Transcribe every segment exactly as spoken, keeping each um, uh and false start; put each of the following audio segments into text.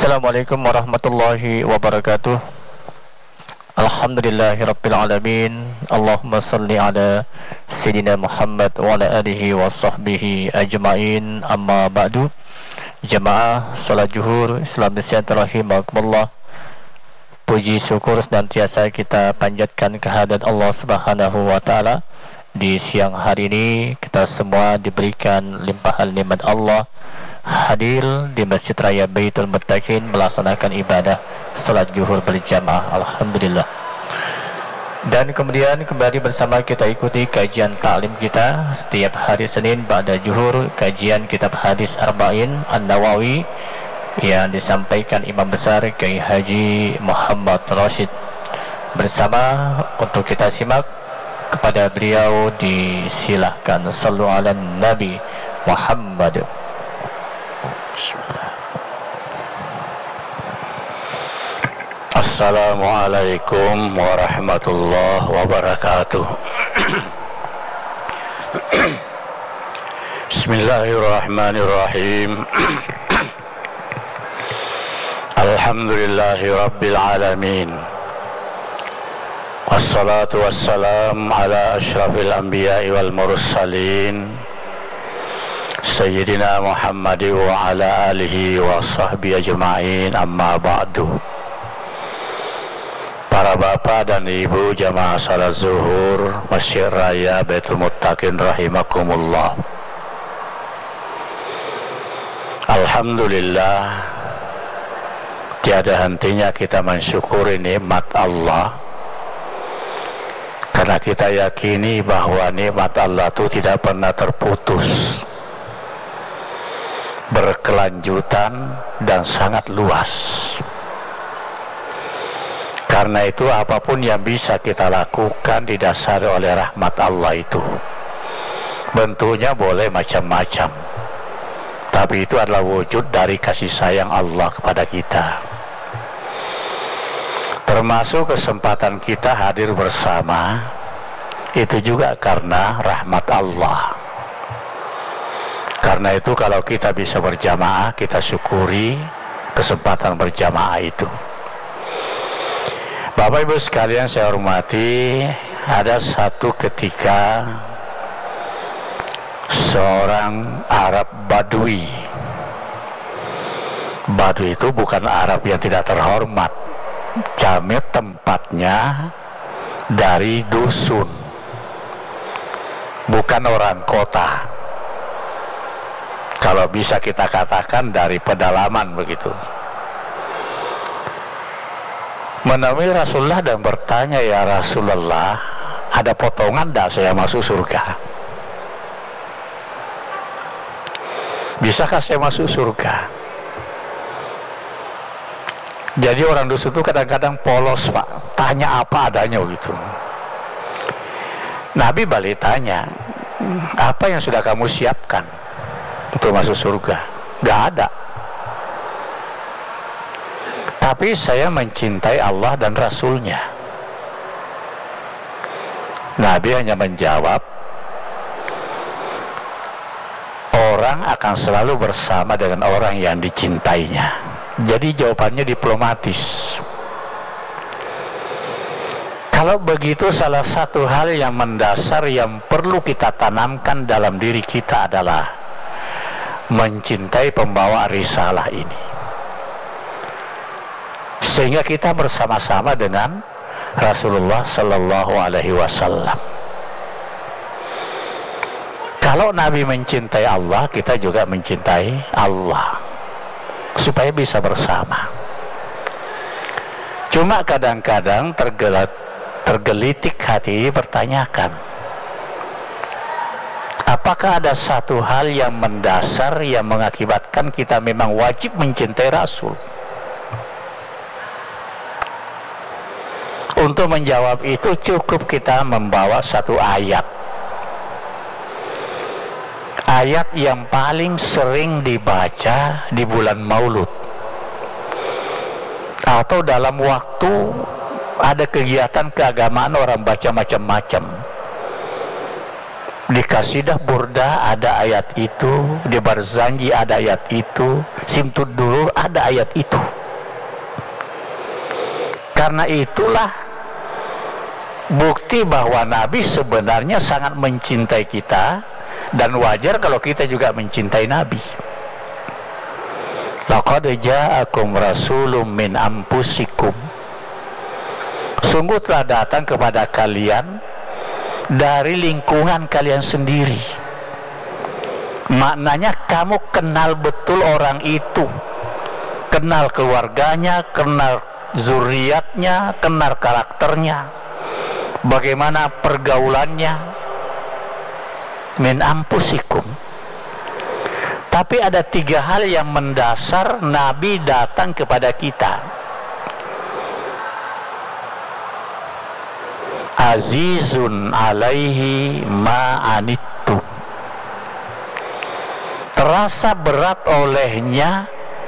Assalamualaikum warahmatullahi wabarakatuh. Alhamdulillahirabbil alamin. Allahumma salli ala sayyidina Muhammad wa ala alihi wa sahbihi ajmain. Amma ba'du. Jemaah salat zuhur Islam rahimakumullah. Puji syukur senantiasa kita panjatkan kehadirat Allah Subhanahu wa taala. Di siang hari ini kita semua diberikan limpahan nikmat Allah, hadir di Masjid Raya Baitul Muttaqin melaksanakan ibadah salat zuhur berjamaah. Alhamdulillah. Dan kemudian kembali bersama kita ikuti kajian taklim kita setiap hari Senin ba'da zuhur, kajian kitab hadis Arba'in An-Nawawi yang disampaikan Imam Besar Kiai Haji Muhammad Rashid. Bersama untuk kita simak, kepada beliau disilahkan. Sallu ala Nabi Muhammad. Assalamualaikum warahmatullahi wabarakatuh. Bismillahirrahmanirrahim. Alhamdulillahi rabbil alamin. Wassalatu wassalam ala ashrafil anbiya'i wal mursalin Sayyidina Muhammad wa ala alihi wa sahbihi ajma'in. Amma ba'du. Para bapak dan ibu jamaah salat zuhur Masjid Raya Baitul Muttaqin rahimakumullah. Alhamdulillah, tiada hentinya kita mensyukuri nikmat Allah, karena kita yakini bahwa nikmat Allah itu tidak pernah terputus, berkelanjutan dan sangat luas. Karena itu apapun yang bisa kita lakukan didasari oleh rahmat Allah itu. Bentuknya boleh macam-macam, tapi itu adalah wujud dari kasih sayang Allah kepada kita. Termasuk kesempatan kita hadir bersama, itu juga karena rahmat Allah. Karena itu kalau kita bisa berjamaah, kita syukuri kesempatan berjamaah itu. Bapak Ibu sekalian saya hormati, ada satu ketika seorang Arab Badui. Badui itu bukan Arab yang tidak terhormat, jamet tempatnya dari dusun, bukan orang kota. Kalau bisa kita katakan dari pedalaman begitu. Menemui Rasulullah dan bertanya, ya Rasulullah, ada potongan tak saya masuk surga? Bisakah saya masuk surga? Jadi orang dusun itu kadang-kadang polos, Pak, tanya apa adanya gitu. Nabi balik tanya, apa yang sudah kamu siapkan untuk masuk surga? Gak ada. Tapi saya mencintai Allah dan Rasulnya. Nabi hanya menjawab, orang akan selalu bersama dengan orang yang dicintainya. Jadi jawabannya diplomatis. Kalau begitu, salah satu hal yang mendasar yang perlu kita tanamkan dalam diri kita adalah mencintai pembawa risalah ini, sehingga kita bersama-sama dengan Rasulullah Sallallahu Alaihi Wasallam. Kalau Nabi mencintai Allah, kita juga mencintai Allah, supaya bisa bersama. Cuma kadang-kadang tergelat, tergelitik hati bertanyakan, apakah ada satu hal yang mendasar yang mengakibatkan kita memang wajib mencintai Rasul? Untuk menjawab itu cukup kita membawa satu ayat. Ayat yang paling sering dibaca di bulan Maulud, atau dalam waktu ada kegiatan keagamaan orang baca macam-macam. Di Qasidah Burda ada ayat itu, di Barzanji ada ayat itu, Simtud Durur ada ayat itu. Karena itulah bukti bahwa Nabi sebenarnya sangat mencintai kita, dan wajar kalau kita juga mencintai Nabi. Laqad ja'akum rasulun min anfusikum, sungguh telah datang kepada kalian dari lingkungan kalian sendiri. Maknanya kamu kenal betul orang itu, kenal keluarganya, kenal zuriatnya, kenal karakternya, bagaimana pergaulannya. Min anfusikum. Tapi ada tiga hal yang mendasar Nabi datang kepada kita. Azizun alaihi ma'anittum, terasa berat olehnya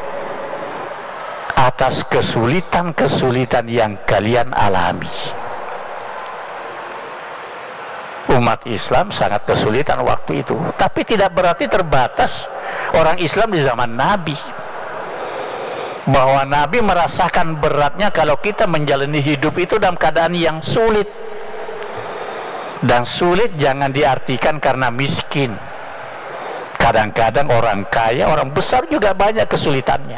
atas kesulitan-kesulitan yang kalian alami. Umat Islam sangat kesulitan waktu itu, tapi tidak berarti terbatas orang Islam di zaman Nabi, bahwa Nabi merasakan beratnya kalau kita menjalani hidup itu dalam keadaan yang sulit. Dan sulit jangan diartikan karena miskin. Kadang-kadang orang kaya, orang besar juga banyak kesulitannya.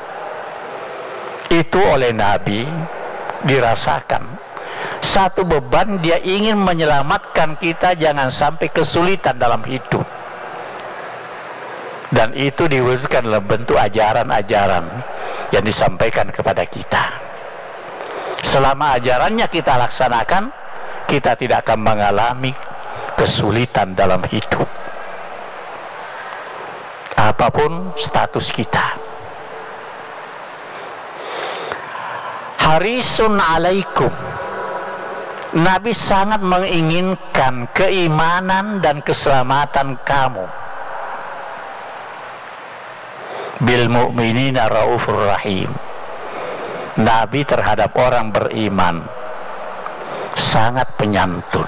Itu oleh Nabi dirasakan. Satu beban, dia ingin menyelamatkan kita jangan sampai kesulitan dalam hidup. Dan itu diwujudkan dalam bentuk ajaran-ajaran yang disampaikan kepada kita. Selama ajarannya kita laksanakan, kita tidak akan mengalami kesulitan dalam hidup, apapun status kita. Harisun alaikum, Nabi sangat menginginkan keimanan dan keselamatan kamu. Bil mu'minina raufur rahim, Nabi terhadap orang beriman sangat penyantun.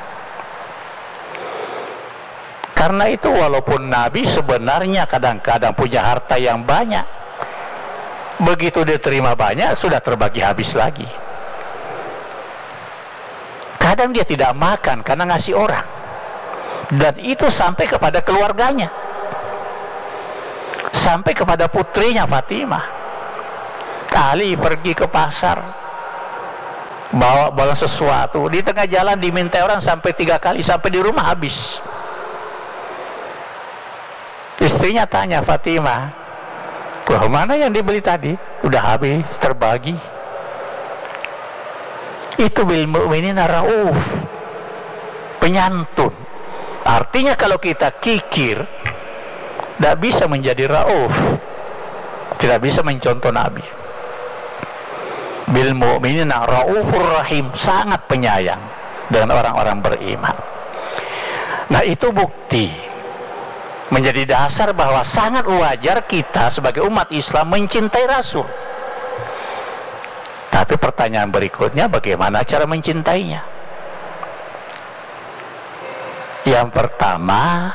Karena itu walaupun Nabi sebenarnya kadang-kadang punya harta yang banyak, begitu diterima banyak sudah terbagi habis lagi. Kadang dia tidak makan karena ngasih orang, dan itu sampai kepada keluarganya, sampai kepada putrinya Fatimah. Ali pergi ke pasar bawa bawa sesuatu, di tengah jalan diminta orang sampai tiga kali, sampai di rumah habis. Istrinya tanya Fatimah, wah mana yang dibeli tadi? Udah habis, terbagi. Itu bil mu'minina rauf, penyantun. Artinya kalau kita kikir, tidak bisa menjadi rauf, tidak bisa mencontoh Nabi. Bil mu'minina raufur rahim, sangat penyayang dengan orang-orang beriman. Nah itu bukti, menjadi dasar bahwa sangat wajar kita sebagai umat Islam mencintai Rasul. Tapi pertanyaan berikutnya, bagaimana cara mencintainya? Yang pertama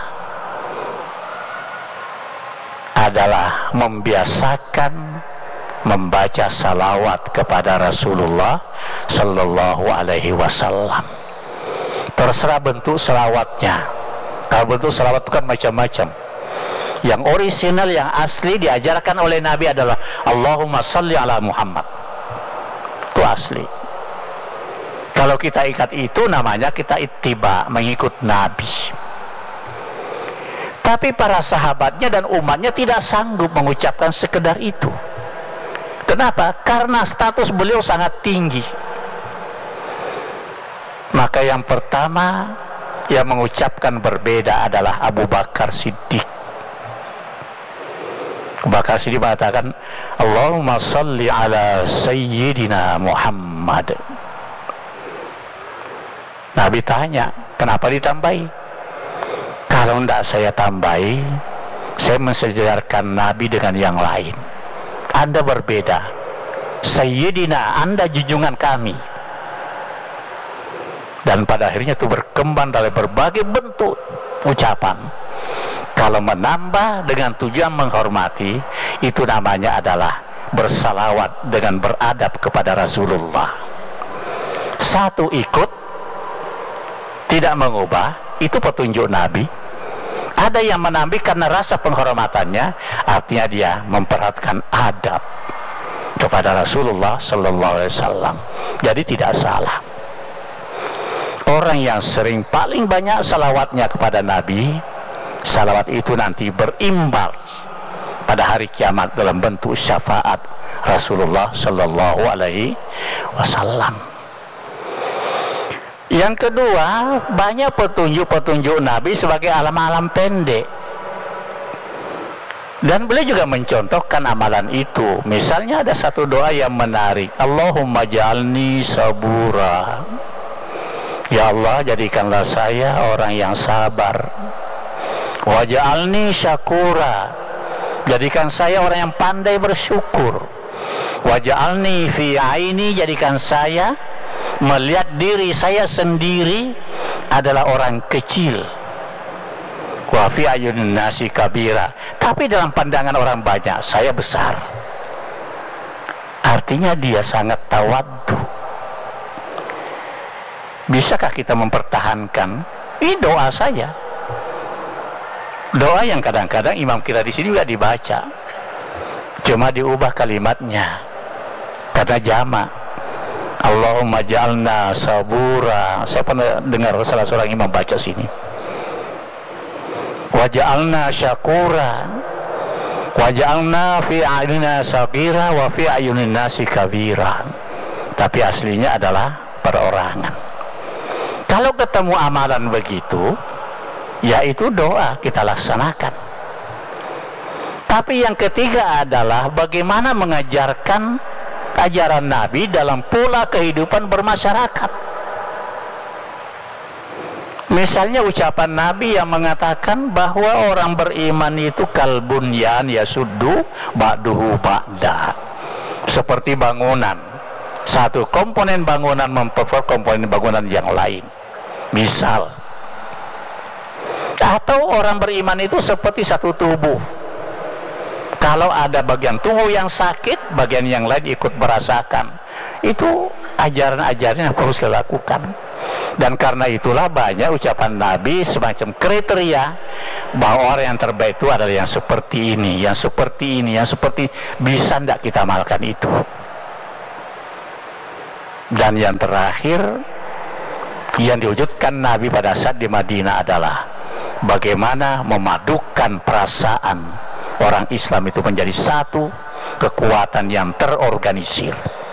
adalah membiasakan membaca salawat kepada Rasulullah Sallallahu Alaihi Wasallam. Terserah bentuk salawatnya. Kalau bentuk salawat itu kan macam-macam. Yang orisinal, yang asli diajarkan oleh Nabi adalah Allahumma salli ala Muhammad. Itu asli. Kalau kita ikat itu namanya kita ittiba, mengikut Nabi. Tapi para sahabatnya dan umatnya tidak sanggup mengucapkan sekedar itu. Kenapa? Karena status beliau sangat tinggi. Maka yang pertama yang mengucapkan berbeda adalah Abu Bakar Siddiq. Abu Bakar Siddiq mengatakan, Allahumma salli ala Sayyidina Muhammad. Nabi tanya, kenapa ditambahi? Kalau tidak saya tambahi, saya mensejarkan Nabi dengan yang lain. Anda berbeda, Sayyidina, Anda junjungan kami. dan pada akhirnya itu berkembang dari berbagai bentuk ucapan. Kalau menambah dengan tujuan menghormati, itu namanya adalah bersalawat dengan beradab kepada Rasulullah. Satu ikut, tidak mengubah, itu petunjuk Nabi. Ada yang menambah karena rasa penghormatannya, artinya dia memperhatikan adab kepada Rasulullah Sallallahu Alaihi Wasallam. Jadi tidak salah. Orang yang sering paling banyak salawatnya kepada Nabi, salawat itu nanti berimbas pada hari kiamat dalam bentuk syafaat Rasulullah Sallallahu Alaihi Wasallam. Yang kedua, banyak petunjuk-petunjuk Nabi sebagai alam-alam pendek, dan beliau juga mencontohkan amalan itu. Misalnya ada satu doa yang menarik, Allahumma ja'alni sabura. Ya Allah, jadikanlah saya orang yang sabar. Waj'alni syakura, jadikan saya orang yang pandai bersyukur. Waj'alni fi aini, jadikan saya melihat diri saya sendiri adalah orang kecil. Wa fi ayunin nasi kabira, tapi dalam pandangan orang banyak saya besar. Artinya dia sangat tawaddu. Bisakah kita mempertahankan? Ini doa saja. Doa yang kadang-kadang imam kita di sini juga dibaca, cuma diubah kalimatnya karena jamak. Allahumma ja'alna sabura. Saya pernah dengar salah seorang imam baca sini. Wa ja'alna syakura. Wa ja'alna fi a'yunina sagira wa fi a'yunin nasi kabira. Tapi aslinya adalah perorangan. Kalau ketemu amalan begitu, yaitu doa kita laksanakan. Tapi yang ketiga adalah bagaimana mengajarkan ajaran Nabi dalam pola kehidupan bermasyarakat. Misalnya ucapan Nabi yang mengatakan bahwa orang beriman itu kalbunyan yasuddu ba'duhu ba'da, seperti bangunan, satu komponen bangunan memperkuat komponen bangunan yang lain. Misal, atau orang beriman itu seperti satu tubuh. Kalau ada bagian tubuh yang sakit, bagian yang lain ikut merasakan. Itu ajaran-ajaran yang harus dilakukan. Dan karena itulah banyak ucapan Nabi semacam kriteria bahwa orang yang terbaik itu adalah yang seperti ini, yang seperti ini, yang seperti bisa tidak kita amalkan itu. Dan yang terakhir yang diwujudkan Nabi pada saat di Madinah adalah bagaimana memadukan perasaan orang Islam itu menjadi satu kekuatan yang terorganisir.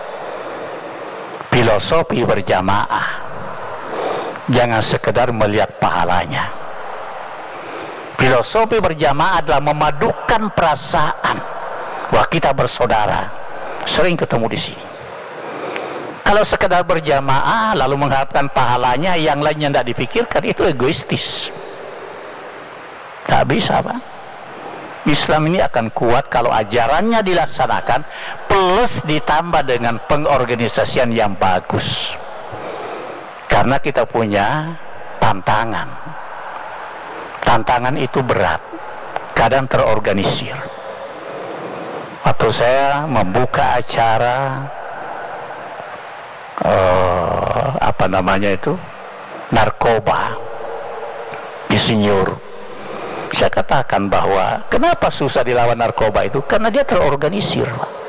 Filosofi berjamaah, jangan sekedar melihat pahalanya. Filosofi berjamaah adalah memadukan perasaan bahwa kita bersaudara. Sering ketemu di sini. Kalau sekedar berjamaah lalu mengharapkan pahalanya, yang lainnya tidak dipikirkan, itu egoistis. Tak bisa, Pak. Islam ini akan kuat kalau ajarannya dilaksanakan plus ditambah dengan pengorganisasian yang bagus. Karena kita punya tantangan. Tantangan itu berat, kadang terorganisir. Waktu saya membuka acara Uh, apa namanya itu narkoba insinyur, saya katakan bahwa kenapa susah dilawan narkoba itu karena dia terorganisir.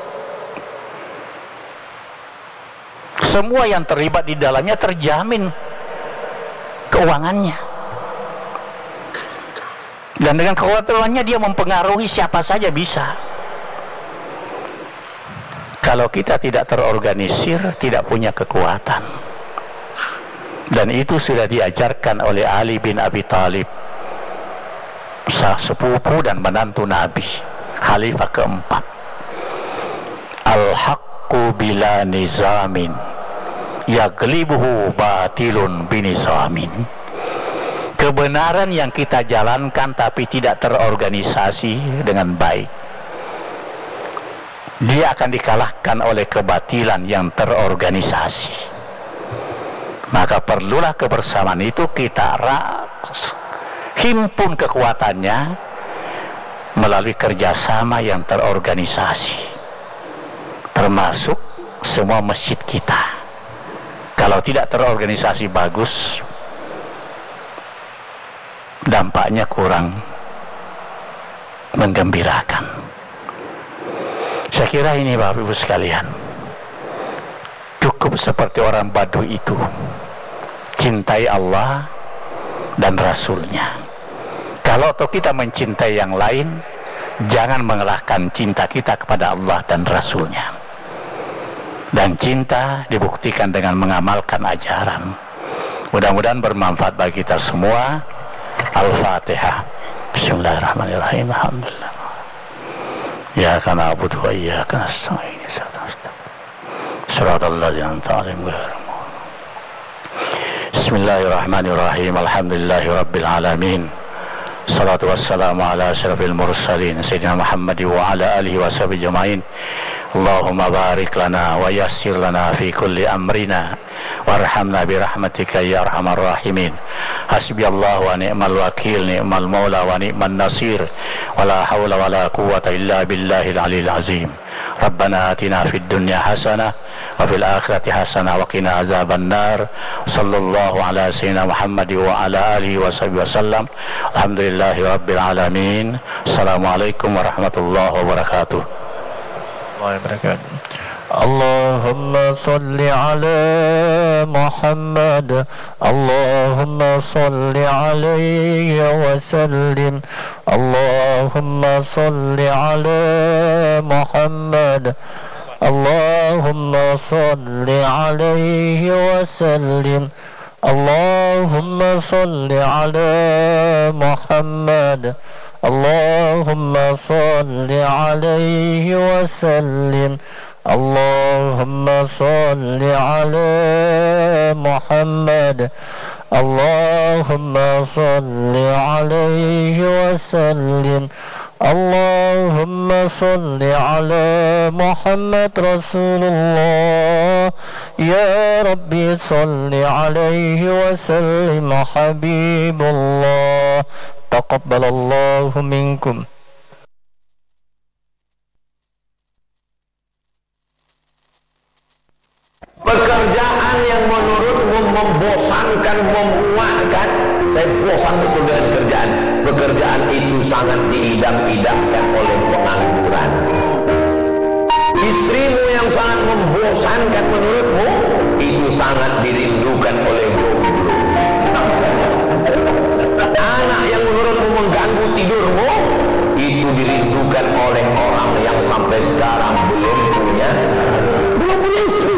Semua yang terlibat di dalamnya terjamin keuangannya, dan dengan keuangannya dia mempengaruhi siapa saja bisa. Kalau kita tidak terorganisir, tidak punya kekuatan. Dan itu sudah diajarkan oleh Ali bin Abi Thalib, sah sepupu dan menantu Nabi, khalifah keempat. Al-haqqu bila nizamin yaglibuhu batilun binizamin. Kebenaran yang kita jalankan tapi tidak terorganisasi dengan baik, dia akan dikalahkan oleh kebatilan yang terorganisasi. Maka perlulah kebersamaan itu kita himpun kekuatannya melalui kerjasama yang terorganisasi, termasuk semua masjid kita. Kalau tidak terorganisasi bagus, dampaknya kurang menggembirakan. Saya kira ini Bapak Ibu sekalian, cukup seperti orang Badui itu, cintai Allah dan Rasulnya. Kalau toh kita mencintai yang lain, jangan mengalahkan cinta kita kepada Allah dan Rasulnya. Dan cinta dibuktikan dengan mengamalkan ajaran. Mudah-mudahan bermanfaat bagi kita semua. Al-Fatihah. Bismillahirrahmanirrahim. Alhamdulillah. Ya kana na'budu wa iyyaka nasta'in. Shiratal ladzina an'amta 'alaihim ghairil maghdubi. Bismillahirrahmanirrahim. Alhamdulillahi rabbil alamin. Salatu wassalamu ala asyrafil mursalin Sayyidina Muhammad wa ala alihi wa sahbihi jamain. Allahumma barik lana wa yassir lana fi kulli amrina warhamna birahmatika ya arhamar rahimin. Hasbiyallahu wa ni'mal wakil, ni'mal maula wa ni'man nasir, wa la hawla wa la quwwata illa billahil aliyil azim. Rabbana atina fid dunya hasanah wa fil akhirati hasanah wa qina azaban nar. Sallallahu ala sayyidina Muhammad wa ala alihi wa sahbihi wasallam. Alhamdulillahi rabbil alamin. Assalamualaikum warahmatullahi wabarakatuh. Allahumma salli ala Muhammad, Allahumma salli alaihi wa sallim. Allahumma salli ala Muhammad, Allahumma salli alaihi wa sallim. Allahumma salli ala Muhammad, Allahumma salli alaihi wa sallim. Allahumma salli ala Muhammad, Allahumma salli alaihi wa sallim. Allahumma salli ala Muhammad Rasulullah. Ya Rabbi salli alaihi wa sallim Habibullah. Taqabbalallahu minkum. Pekerjaan yang menurutmu membosankan, memuakkan, saya bosan betul dengan kerjaan. Pekerjaan itu sangat diidam-idamkan oleh pengangguran. Istrimu yang sangat membosankan menurutmu, itu sangat dirindukan oleh guru-guru. Anak yang menurutmu mengganggu tidurmu, itu dirindukan oleh orang yang sampai sekarang belum punya belum punya istri.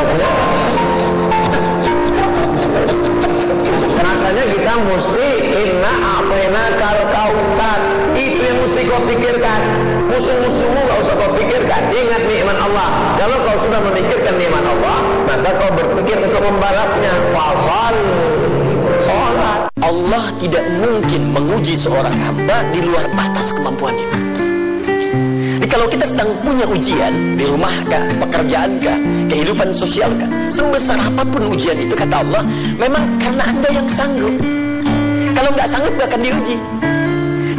Rasanya kita mesti inna a'tayna kal kautsar. Itu yang mesti kau pikirkan. Musuh-musuhmu gak usah kau pikirkan. Ingat nikmat Allah. Kalau kau sudah memikirkan nikmat Allah, maka kau berpikir untuk membalasnya. Fasal sholat. Allah tidak mungkin menguji seorang hamba di luar batas kemampuannya. Jadi kalau kita sedang punya ujian di rumah kah, pekerjaan kah, kehidupan sosial kah, sebesar apapun ujian itu, kata Allah, memang karena Anda yang sanggup. Kalau nggak sanggup nggak akan diuji.